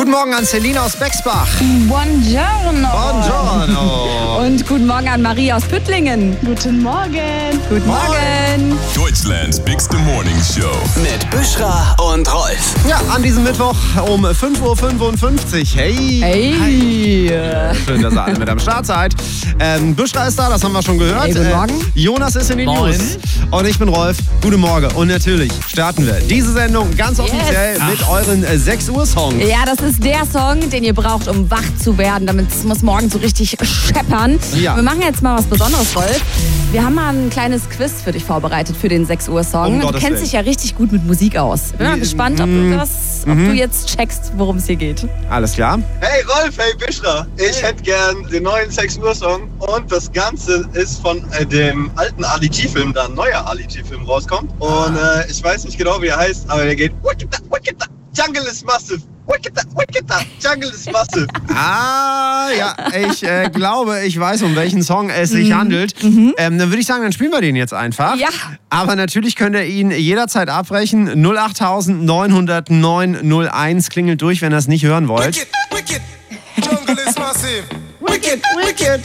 Guten Morgen an Selina aus Bexbach. Buongiorno. Buongiorno. Und guten Morgen an Marie aus Püttlingen. Guten Morgen. Guten Morgen. Deutschlands Bigste Morning Show. Mit Büschra und Rolf. Ja, an diesem Mittwoch um 5.55 Uhr. Hey. Hey. Schön, dass ihr alle mit am Start seid. Büschra ist da, das haben wir schon gehört. Hey, guten Morgen. Jonas ist in den Moin. News. Und ich bin Rolf. Guten Morgen. Und natürlich starten wir diese Sendung ganz offiziell mit euren 6 Uhr Songs. Ja, das ist der Song, den ihr braucht, um wach zu werden, damit es muss morgen so richtig scheppern. Ja. Wir machen jetzt mal was Besonderes, Rolf. Wir haben mal ein kleines Quiz für dich vorvorbereitet für den 6 Uhr Song. Um Du Gottes kennst Willen. dich ja richtig gut mit Musik aus. Bin mal gespannt, ob du jetzt checkst, worum es hier geht. Alles klar? Hey Rolf, hey Büschra. Ich hätte gern den neuen 6 Uhr Song und das Ganze ist von dem alten Ali G-Film, da ein neuer Ali G-Film rauskommt. Und ich weiß nicht genau, wie er heißt, aber der geht Wicked, Jungle is massive. Wicked, Jungle is massive. Ah, ja, ich glaube, ich weiß, um welchen Song es sich handelt. Dann würde ich sagen, dann spielen wir den jetzt einfach. Ja. Aber natürlich könnt ihr ihn jederzeit abbrechen. 08900 901 klingelt durch, wenn ihr es nicht hören wollt. Wicked, jungle is massive. Wicked,